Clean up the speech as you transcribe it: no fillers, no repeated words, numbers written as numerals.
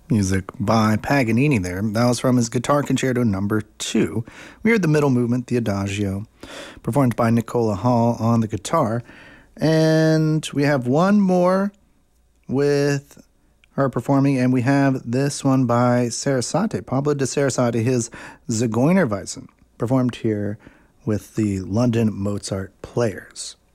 Music by Paganini there. That was from his Guitar Concerto number 2. We heard the middle movement, the Adagio, performed by Nicola Hall on the guitar. And we have one more with her performing, and we have this one by Sarasate, Pablo de Sarasate, his Zigeunerweisen, performed here with the London Mozart Players.